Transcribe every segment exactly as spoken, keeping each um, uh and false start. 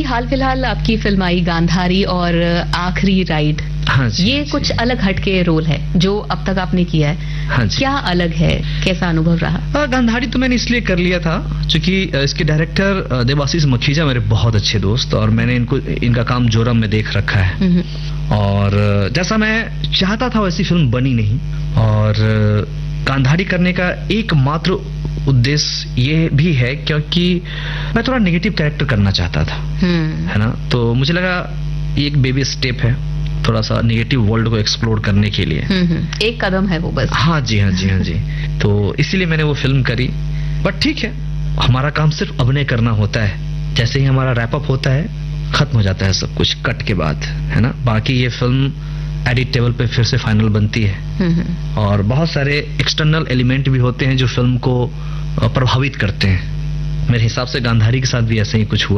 हाल फिलहाल आपकी फिल्म आई गांधारी और आखिरी राइड। हाँ जी, ये हाँ कुछ जी। अलग हटके रोल है जो अब तक आपने किया है। हाँ जी। क्या अलग है, कैसा अनुभव रहा? आ, गांधारी तो मैंने इसलिए कर लिया था क्योंकि इसके डायरेक्टर देवाशीष मखीजा मेरे बहुत अच्छे दोस्त, और मैंने इनको इनका काम जोरम में देख रखा है, और जैसा मैं चाहता था वैसी फिल्म बनी नहीं। और गांधारी करने का एकमात्र उद्देश्य ये भी है क्योंकि मैं थोड़ा नेगेटिव कैरेक्टर करना चाहता था, है ना। तो मुझे लगा ये एक बेबी स्टेप है थोड़ा सा नेगेटिव वर्ल्ड को एक्सप्लोर करने के लिए। एक कदम है वो बस। हाँ जी, हाँ जी, हाँ जी। तो इसीलिए मैंने वो फिल्म करी। बट ठीक है, हमारा काम सिर्फ अभिनय करना होता है। जैसे ही हमारा रैप अप होता है खत्म हो जाता है सब कुछ कट के बाद, है ना। बाकी ये फिल्म एडिट टेबल पे फिर से फाइनल बनती है, और बहुत सारे एक्सटर्नल एलिमेंट भी होते हैं जो फिल्म को प्रभावित करते हैं। मेरे हिसाब से गांधारी के साथ भी ऐसा ही कुछ हुआ।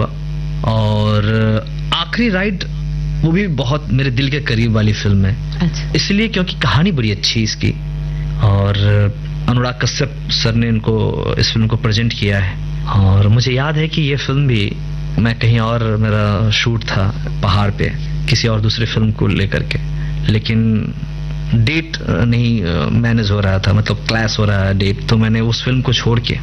और आखिरी राइड वो भी बहुत मेरे दिल के करीब वाली फिल्म है। अच्छा। इसलिए क्योंकि कहानी बड़ी अच्छी इसकी, और अनुराग कश्यप सर ने इनको इस फिल्म को प्रेजेंट किया है। और मुझे याद है कि ये फिल्म भी मैं कहीं और मेरा शूट था पहाड़ पे किसी और दूसरी फिल्म को लेकर के, लेकिन डेट नहीं मैनेज हो रहा था, मतलब क्लैश हो रहा है डेट। तो मैंने उस फिल्म को छोड़ के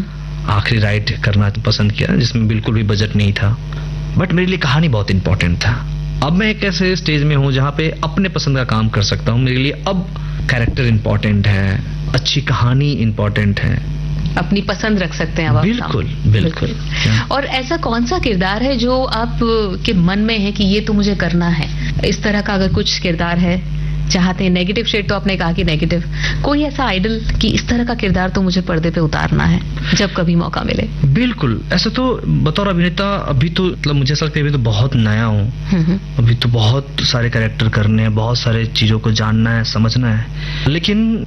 आखिरी राइड करना पसंद किया जिसमें बिल्कुल भी बजट नहीं था। बट मेरे लिए कहानी बहुत इंपॉर्टेंट था। अब मैं एक ऐसे स्टेज में हूँ जहाँ पे अपने पसंद का काम कर सकता हूँ। मेरे लिए अब कैरेक्टर इंपॉर्टेंट है, अच्छी कहानी इंपॉर्टेंट है, अपनी पसंद रख सकते हैं आप। बिल्कुल बिल्कुल, बिल्कुल। और ऐसा कौन सा किरदार है जो आप के मन में है कि ये तो मुझे करना है? इस तरह का अगर कुछ किरदार है चाहते हैं, नेगेटिव शेड तो आपने कहा कि नेगेटिव, कोई ऐसा आइडल कि इस तरह का किरदार तो मुझे पर्दे पे उतारना है जब कभी मौका मिले? बिल्कुल। ऐसा तो बतौर अभिनेता अभी तो मतलब मुझे ऐसा लगता है अभी तो बहुत नया हूँ, अभी तो बहुत सारे कैरेक्टर करने हैं, बहुत सारे चीजों को जानना है, समझना है। लेकिन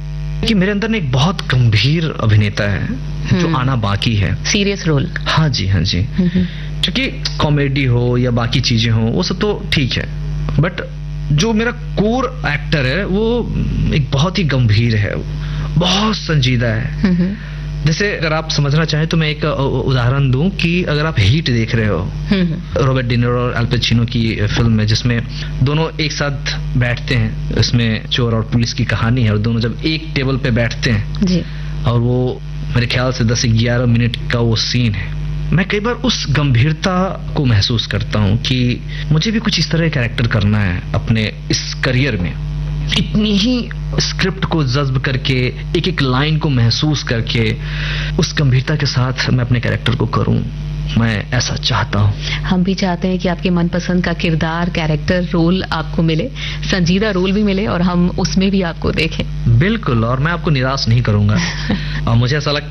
कि मेरे अंदर एक बहुत गंभीर अभिनेता है जो आना बाकी है। Serious role? हाँ जी, हाँ जी। क्योंकि कॉमेडी हो या बाकी चीजें हो वो सब तो ठीक है, बट जो मेरा कोर एक्टर है वो एक बहुत ही गंभीर है, बहुत संजीदा है। जैसे अगर आप समझना चाहें तो मैं एक उदाहरण दूं कि अगर आप हीट देख रहे हो, रॉबर्ट डी नीरो और अल पचिनो की फिल्म है जिसमें दोनों एक साथ बैठते हैं, इसमें चोर और पुलिस की कहानी है, और दोनों जब एक टेबल पे बैठते हैं जी, और वो मेरे ख्याल से दस ग्यारह मिनट का वो सीन है, मैं कई बार उस गंभीरता को महसूस करता हूँ कि मुझे भी कुछ इस तरह कैरेक्टर करना है अपने इस करियर में। इतनी ही स्क्रिप्ट को जज्ब करके एक एक लाइन को महसूस करके उस गंभीरता के साथ मैं अपने कैरेक्टर को करूं, मैं ऐसा चाहता हूं। हम भी चाहते हैं कि आपके मनपसंद का किरदार, कैरेक्टर, रोल आपको मिले, संजीदा रोल भी मिले और हम उसमें भी आपको देखें। बिल्कुल, और मैं आपको निराश नहीं करूंगा। और मुझे ऐसा लगता